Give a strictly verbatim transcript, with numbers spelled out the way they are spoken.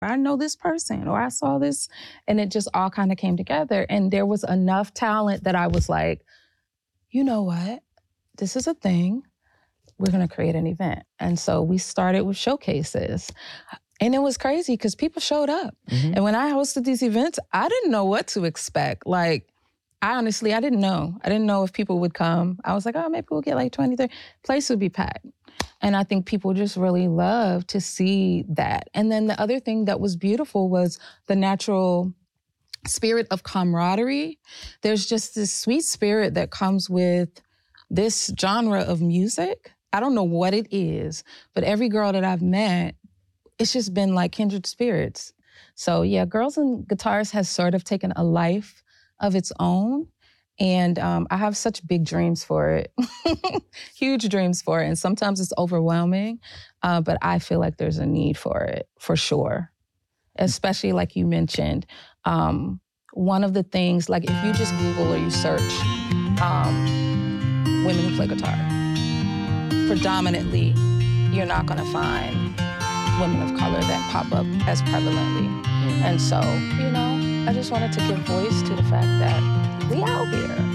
I know this person, or I saw this, and it just all kind of came together. And there was enough talent that I was like, you know what? This is a thing. We're gonna create an event. And so we started with showcases. And it was crazy because people showed up. Mm-hmm. And when I hosted these events, I didn't know what to expect. Like, I honestly, I didn't know. I didn't know if people would come. I was like, oh, maybe we'll get like twenty, thirty. Place would be packed. And I think people just really love to see that. And then the other thing that was beautiful was the natural spirit of camaraderie. There's just this sweet spirit that comes with this genre of music. I don't know what it is, but every girl that I've met, it's just been like kindred spirits. So yeah, Girls and Guitars has sort of taken a life of its own. And um, I have such big dreams for it, huge dreams for it. And sometimes it's overwhelming, uh, but I feel like there's a need for it, for sure. Especially like you mentioned, um, one of the things, like if you just Google or you search um, women who play guitar, predominantly, you're not gonna find women of color that pop up as prevalently. Mm-hmm. And so, you know, I just wanted to give voice to the fact that we out here.